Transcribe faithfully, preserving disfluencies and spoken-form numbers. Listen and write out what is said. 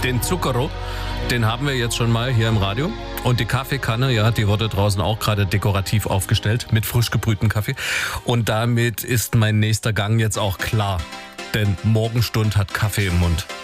Den Zucchero, den haben wir jetzt schon mal hier im Radio. Und die Kaffeekanne, ja, die wurde draußen auch gerade dekorativ aufgestellt mit frisch gebrühtem Kaffee. Und damit ist mein nächster Gang jetzt auch klar. Denn Morgenstund hat Kaffee im Mund.